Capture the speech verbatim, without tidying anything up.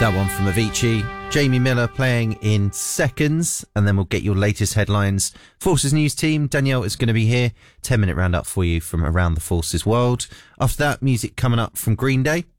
That one from Avicii. Jamie Miller playing in seconds, and then we'll get your latest headlines. Forces News team, Danielle is going to be here. ten minute roundup for you from around the Forces world. After that, music coming up from Green Day.